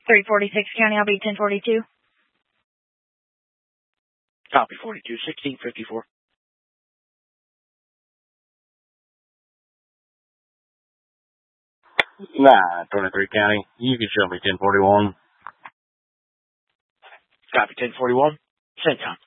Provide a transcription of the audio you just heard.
346 County, I'll be 1042. Copy 42, 1654. 23 County, you can show me 1041. Copy 1041. Same time.